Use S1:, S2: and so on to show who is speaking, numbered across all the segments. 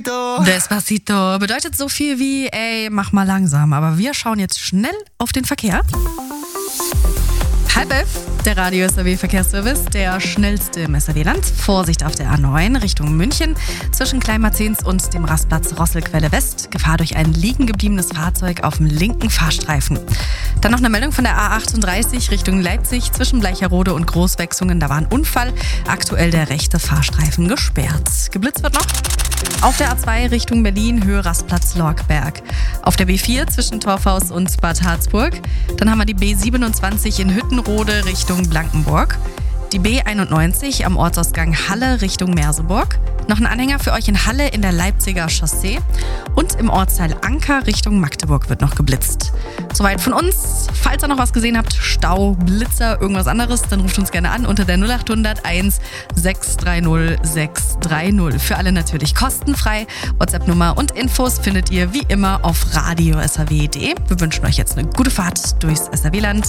S1: Despacito bedeutet so viel wie, ey, mach mal langsam. Aber wir schauen jetzt schnell auf den Verkehr. 10:30, der Radio SAW Verkehrsservice, der schnellste im SAW-Land. Vorsicht auf der A9 Richtung München zwischen Kleinmarzens und dem Rastplatz Rosselquelle West. Gefahr durch ein liegen gebliebenes Fahrzeug auf dem linken Fahrstreifen. Dann noch eine Meldung von der A38 Richtung Leipzig zwischen Bleicherode und Großwechsungen. Da war ein Unfall. Aktuell der rechte Fahrstreifen gesperrt. Geblitzt wird noch auf der A2 Richtung Berlin, Höhe Rastplatz Lorkberg. Auf der B4 zwischen Torfhaus und Bad Harzburg. Dann haben wir die B27 in Hüttenrode Richtung Blankenburg. Die B91 am Ortsausgang Halle Richtung Merseburg. Noch ein Anhänger für euch in Halle in der Leipziger Chaussee. Und im Ortsteil Anker Richtung Magdeburg wird noch geblitzt. Soweit von uns. Falls ihr noch was gesehen habt, Stau, Blitzer, irgendwas anderes, dann ruft uns gerne an unter der 0800 1 630 630. Für alle natürlich kostenfrei. WhatsApp-Nummer und Infos findet ihr wie immer auf radio.saw.de. Wir wünschen euch jetzt eine gute Fahrt durchs SAW-Land.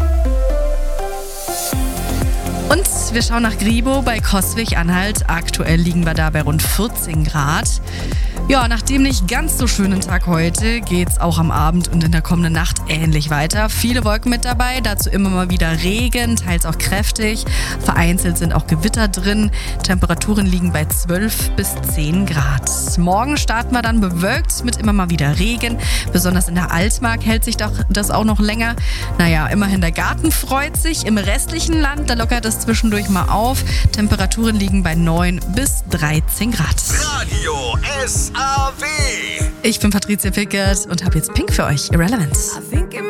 S1: Und wir schauen nach Gribo bei Coswig-Anhalt. Aktuell liegen wir da bei rund 14 Grad. Ja, nach dem nicht ganz so schönen Tag heute geht's auch am Abend und in der kommenden Nacht ähnlich weiter. Viele Wolken mit dabei, dazu immer mal wieder Regen, teils auch kräftig. Vereinzelt sind auch Gewitter drin. Temperaturen liegen bei 12 bis 10 Grad. Morgen starten wir dann bewölkt mit immer mal wieder Regen. Besonders in der Altmark hält sich das auch noch länger. Naja, immerhin der Garten freut sich. Im restlichen Land, da lockert es zwischendurch mal auf. Temperaturen liegen bei 9 bis 13 Grad.
S2: Radio SAW.
S1: Ich bin Patricia Pickert und habe jetzt Pink für euch, Irrelevant.